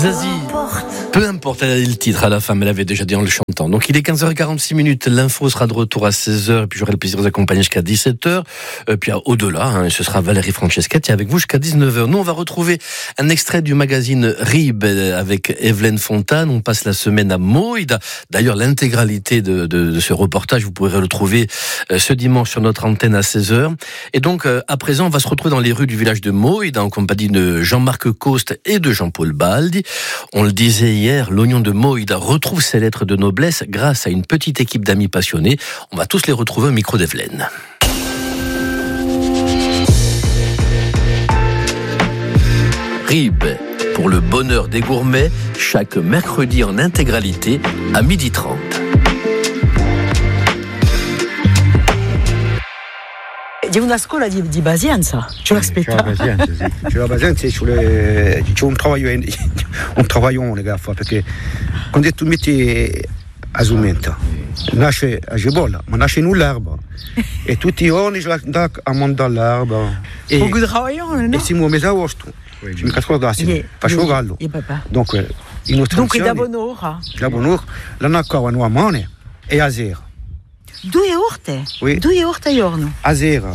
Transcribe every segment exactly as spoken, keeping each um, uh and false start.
Zazie, peu importe, elle a dit le titre à la fin, mais elle avait déjà dit en le chantant. Donc il est quinze heures quarante-six minutes, l'info sera de retour à seize heures, et puis j'aurai le plaisir de vous accompagner jusqu'à dix-sept heures. Et puis au-delà, hein, ce sera Valérie Franceschetti avec vous jusqu'à dix-neuf heures. Nous, on va retrouver un extrait du magazine Rib avec Evelyne Fontane. On passe la semaine à Moïda. D'ailleurs, l'intégralité de, de, de ce reportage, vous pourrez le trouver ce dimanche sur notre antenne à seize heures. Et donc, à présent, on va se retrouver dans les rues du village de Moïda en compagnie de Jean-Marc Coste et de Jean-Paul Baldi. On le disait hier, l'oignon de Moïda retrouve ses lettres de noblesse grâce à une petite équipe d'amis passionnés. On va tous les retrouver au micro d'Evelyne. Rib, pour le bonheur des gourmets, chaque mercredi en intégralité à midi trente. Di una scuola di, di Basienza, ce l'aspetta. C'è la Basienza, sì. C'è la Basienza e c'è, c'è un travaglio, un travaglione, gaffa, perché quando tu metti a Zumenta, nasce a Gebola, ma nasce in l'erba. E tutti i giorni ci andavo a mandare l'erba. E un good travaglione, no? E siamo a mese agosto. Ci mi scordassi, faccio gallo. Dunque, i nostri Dunque da buon'ora. Da buon'ora, la naccavano a mano e a sera. Due orte? Oui. Due orte a giorno? A sera,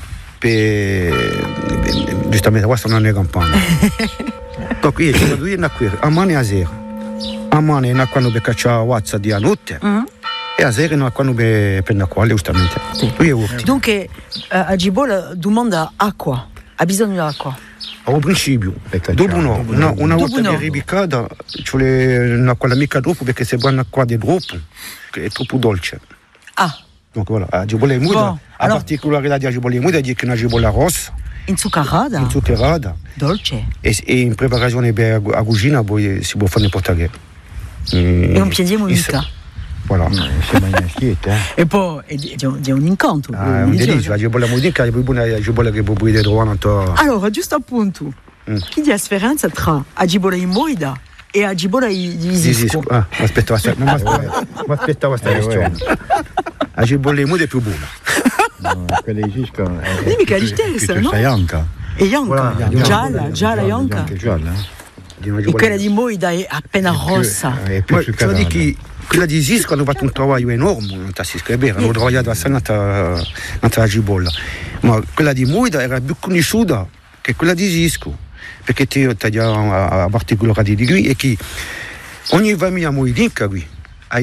per... giustamente questa non è campagna. Dunque io ci due qui, a mano e a sera. A mano è quando per cacciare wazza di a notte, mm-hmm. E a sera è quando per prendere quale, giustamente. Sì. Due orte. Dunque a Gibola domanda acqua, ha bisogno di acqua? Al principio, dopo no, una, una volta che arrivi cada, ci vuole un'acqua mica dopo perché se buona acqua di troppo, che è troppo dolce. Ah. Donc voilà, la gibolla è muda, bon, la particolarità della gibolla è muda è che è una gibolla rossa, inzuccherata, inzuccherata, dolce. E, e in preparazione per a cucina poi si può fare ne portare. Mm, e un piede monica. Voilà. E poi è di, di un incanto. Ah, un delizio, la gibolla monica è più buona la gibolla che puoi trovare. Allora, giusto appunto, mm. Chi di differenza tra a gibolla in Moïda e a gibolla di Isisco? Ah, mi aspettavo questa questione. La gibolla in Moïda è più buona. No, quella di Isisco è, è mica di testa, no? È Ianca. È Ianca, voilà, gialla, gialla Ianca. Gialla. E quella di Moïda è appena rossa. È più succarata. Quella di Isisco hanno fatto un lavoro enorme, non è vero, hanno lavorato assai nella gibolla. Ma quella di Moïda era più conosciuta che quella di Isisco, perché c'è una particolarità di lui è che ogni famiglia moidinca qui ha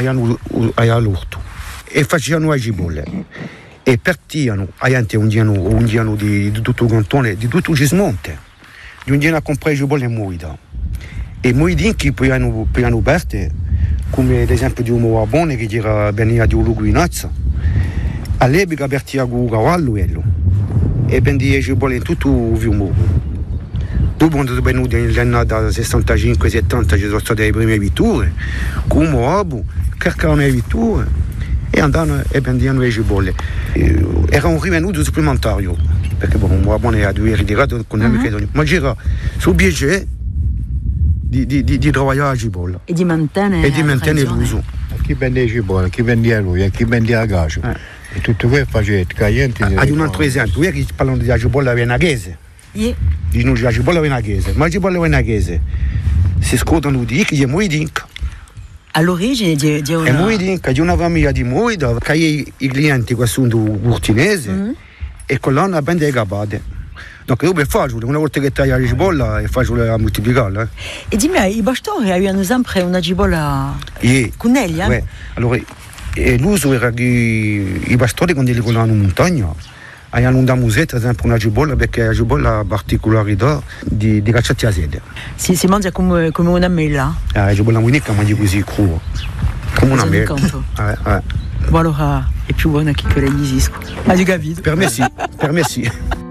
l'orto e facevano le gibolle e partivano un giorno un giorno di, di tutto il cantone, di tutto il Gismonte, di un giorno a comprare le gibolle in Moïda. E i moidinchi poi hanno, poi hanno aperte, come l'esempio di un Moabone che era veniva di un luogo in Azza, all'epoca partiva con un cavallo e vendeva le gibolle in tutto il fiume. Dopo quando sono venuti negli anni sessantacinque settanta ci sono state le prime vetture, con un Moabo, caricavano le vetture e andavano e vendevano le gibolle. Era un rivenuto supplementario, perché un Moabone era due ritirato con uh-huh. le ma c'era sul piacere di, di, di, di lavorare la gibolla. E di mantenere, e di mantenere l'uso. Chi vende le gibolle, chi vende lui, chi vende la gaggio. Eh. E tutto questo faceva caliente. Ad un altro esempio, ieri parlano della gibolla venaghese. Yeah. Di noi la gibolla venaghese, ma la gibolla venaghese si scordano di che è moidinca. All'origine di, di una... È moidinca, di una famiglia di Moïda, che i, i clienti che sono urtinesi mm-hmm. e con l'anno bende le gabate. Dunque è facile, una volta che taglia la gibolla è facile a moltiplicare. Eh. E dimmi, i pastori avevano sempre una gibolla yeah. con egli? Eh? Ouais. Allora, e l'uso era che i pastori quando li collavano in montagna hanno una musetta, ad esempio una gibolla, perché la gibolla ha la particolarità di, di cacciare a sede. Si, si mangia come, come una mela? Ah, la gibolla monica mangi così crua, come una mela. Eh, eh. Bon allora è più buona che quella di Isisco. Ma di capito? Per me sì, per me sì.